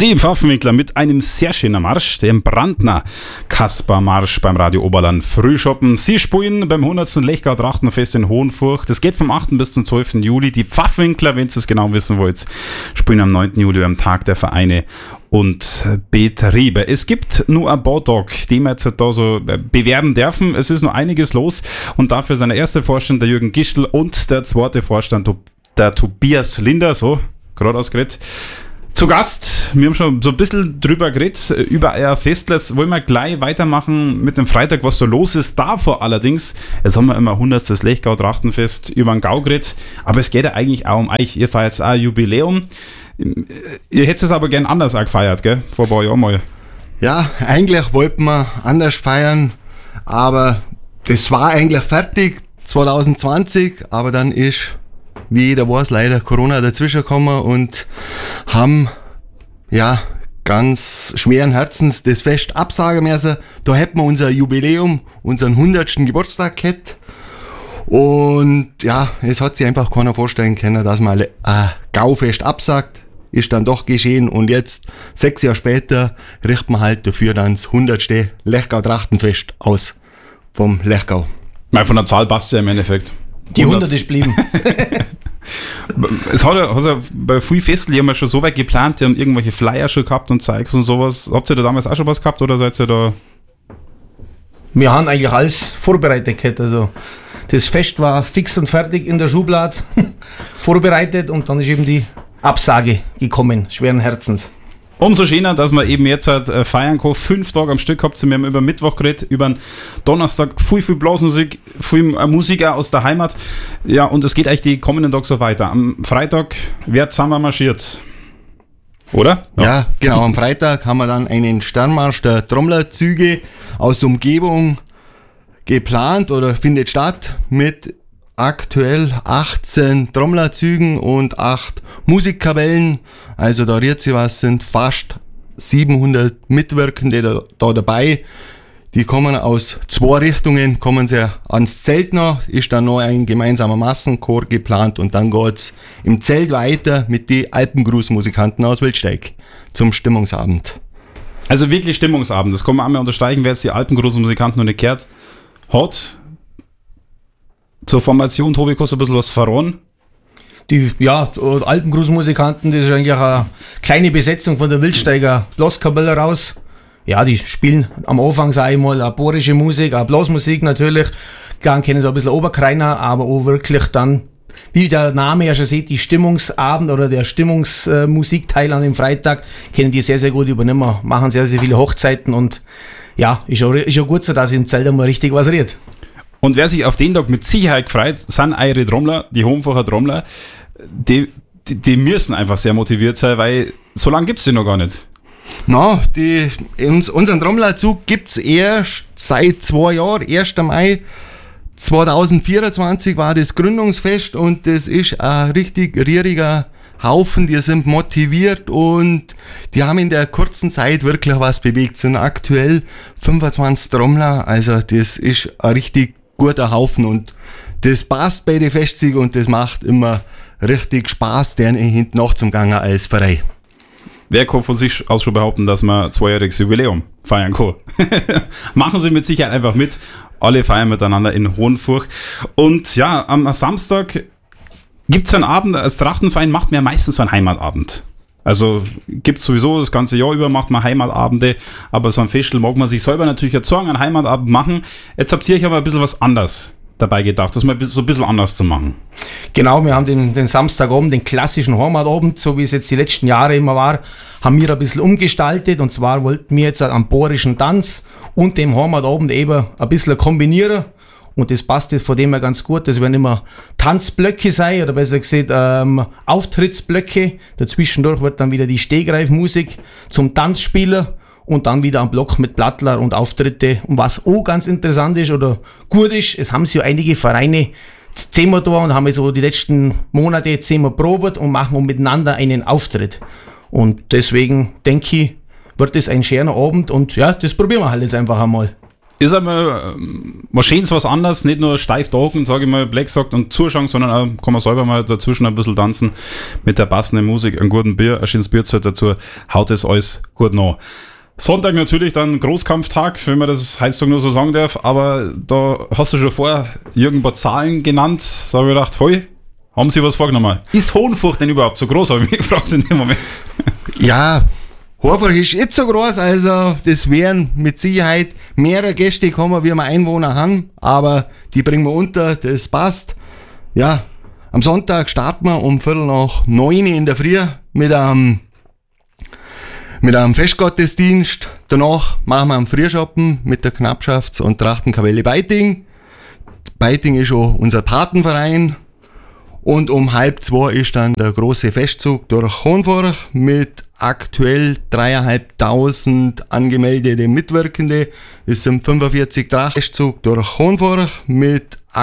Die Pfaffenwinkler mit einem sehr schönen Marsch, dem Brandner Kaspermarsch beim Radio Oberland Frühschoppen. Sie spielen beim 100. Lechgau Trachtenfest in Hohenfurcht. Das geht vom 8. bis zum 12. Juli. Die Pfaffenwinkler, wenn ihr es genau wissen wollt, spielen am 9. Juli am Tag der Vereine und Betriebe. Es gibt nur ein Bautalk, den wir jetzt da so bewerben dürfen. Es ist noch einiges los und dafür ist der erste Vorstand der Jürgen Gischl und der zweite Vorstand der Tobias Linder, so gerade ausgeredet. Zu Gast, wir haben schon so ein bisschen drüber geredet, über euer Festel. Jetzt wollen wir gleich weitermachen mit dem Freitag, was so los ist. Davor allerdings, jetzt haben wir immer 100. Lechgau Trachtenfest über den Gau geredet, aber es geht ja eigentlich auch um euch. Ihr feiert jetzt auch ein Jubiläum. Ihr hättet es aber gern anders auch gefeiert, gell? Vor ein paar Jahren mal. Ja, eigentlich wollten wir anders feiern, aber das war eigentlich fertig 2020, aber dann ist, wie jeder weiß, leider Corona dazwischen gekommen und haben ja ganz schweren Herzens das Fest absagen müssen. Da hätten wir unser Jubiläum, unseren 100. Geburtstag gehabt. Und ja, es hat sich einfach keiner vorstellen können, dass man ein Gaufest absagt. Ist dann doch geschehen und jetzt, 6 Jahre später, richten wir halt dafür dann das 100. Lechgau-Trachtenfest aus vom Lechgau. Mal von der Zahl passt ja im Endeffekt. Die 100 ist geblieben. Es hat ja bei vielen Festen, die haben ja schon so weit geplant, die haben irgendwelche Flyer schon gehabt und Zeugs und sowas. Habt ihr da damals auch schon was gehabt oder seid ihr da? Wir haben eigentlich alles vorbereitet gehabt. Also das Fest war fix und fertig in der Schublade vorbereitet und dann ist eben die Absage gekommen, schweren Herzens. Umso schöner, dass wir eben jetzt halt feiern können. 5 Tage am Stück habt ihr. Wir haben über Mittwoch geredet, über den Donnerstag viel Blasmusik, viel Musiker aus der Heimat. Ja, und es geht eigentlich die kommenden Tage so weiter. Am Freitag wird zusammen marschiert. Oder? Ja, genau. Am Freitag haben wir dann einen Sternmarsch der Trommlerzüge aus der Umgebung geplant oder findet statt mit aktuell 18 Trommlerzügen und 8 Musikkapellen. Also da rührt sich was, sind fast 700 Mitwirkende da dabei. Die kommen aus 2 Richtungen, kommen sie ans Zelt noch, ist dann noch ein gemeinsamer Massenchor geplant und dann geht's im Zelt weiter mit den Alpengrußmusikanten aus Wildsteig zum Stimmungsabend. Also wirklich Stimmungsabend, das kann man einmal unterstreichen, wer jetzt die Alpengrußmusikanten noch nicht gehört hat. Zur Formation, Tobi, kannst du ein bisschen was verraten? Die Alpengrußmusikanten, das ist eigentlich eine kleine Besetzung von der Wildsteiger Blaskapelle raus. Ja, die spielen am Anfang, sage ich mal, eine bohrische Musik, eine Blasmusik natürlich. Dann kennen sie ein bisschen Oberkreiner, aber auch wirklich dann, wie der Name ja schon sieht, die Stimmungsabend oder der Stimmungsmusikteil an dem Freitag, können die sehr, sehr gut übernehmen, machen sehr, sehr viele Hochzeiten und ja, ist auch gut so, dass im Zelt einmal richtig was redet. Und wer sich auf den Tag mit Sicherheit freut, sind eure Trommler, die Hohenfacher Trommler, die müssen einfach sehr motiviert sein, weil so lange gibt es die noch gar nicht. Na, unseren Trommlerzug gibt es erst seit 2 Jahren. 1. Mai 2024 war das Gründungsfest und das ist ein richtig rieriger Haufen, die sind motiviert und die haben in der kurzen Zeit wirklich was bewegt. Es sind aktuell 25 Trommler, also das ist ein richtig guter Haufen und das passt bei den Festsiegen und das macht immer richtig Spaß, denen hinten noch zum Gange als Verein. Wer kann von sich aus schon behaupten, dass man 2-jähriges Jubiläum feiern kann? Machen Sie mit Sicherheit einfach mit. Alle feiern miteinander in Hohenfurcht. Und ja, am Samstag gibt es einen Abend, als Trachtenverein macht man ja meistens so einen Heimatabend. Also gibt es sowieso das ganze Jahr über, macht man Heimatabende, aber so ein Festel mag man sich selber natürlich erzeugen, einen Heimatabend machen. Jetzt habt ihr euch aber ein bisschen was anderes dabei gedacht, das mal so ein bisschen anders zu machen. Genau, wir haben den Samstagabend, den klassischen Heimatabend, so wie es jetzt die letzten Jahre immer war, haben wir ein bisschen umgestaltet und zwar wollten wir jetzt am bohrischen Tanz und dem Heimatabend eben ein bisschen kombinieren. Und das passt jetzt von dem her ganz gut. Das werden immer Tanzblöcke sein, oder besser gesagt Auftrittsblöcke. Dazwischendurch wird dann wieder die Stegreifmusik zum Tanzspielen und dann wieder ein Block mit Plattler und Auftritte. Und was auch ganz interessant ist oder gut ist, es haben sich ja einige Vereine 10-mal da und haben jetzt so die letzten Monate 10-mal probiert und machen miteinander einen Auftritt. Und deswegen denke ich, wird es ein schöner Abend und ja, das probieren wir halt jetzt einfach einmal. ist einmal wahrscheinlich was anderes, nicht nur steif da hocken, sage ich mal, Black sagt und zuschauen, sondern auch kann man selber mal dazwischen ein bisschen tanzen mit der passenden Musik, einen guten Bier, ein schönes Bierzeit dazu, haut es alles gut nach. Sonntag natürlich dann Großkampftag, wenn man das heutzutage nur so sagen darf, aber da hast du schon vorher irgendein Zahlen genannt, da habe ich gedacht, hoi, haben Sie was vorgenommen? Ist Hohenfurcht denn überhaupt so groß, habe ich mich gefragt in dem Moment. Ja, Hohenfurcht ist nicht so groß, also das wären mit Sicherheit mehrere Gäste kommen, wie wir Einwohner haben, aber die bringen wir unter, das passt. Ja, am Sonntag starten wir um 8:45 in der Früh mit einem Festgottesdienst. Danach machen wir einen Frühschoppen mit der Knappschafts- und Trachtenkapelle Beiting. Beiting ist auch unser Patenverein. Und um 1:30 ist dann der große Festzug durch Hohenfurcht mit aktuell 3.500 angemeldete Mitwirkende. Es sind 45 Festzug durch Hohenfurcht mit